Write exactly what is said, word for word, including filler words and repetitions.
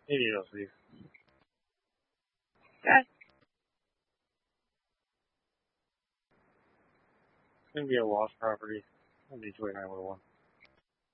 Maybe it'll leave. Okay. It's gonna be a lost property. It'll be twenty-nine one one.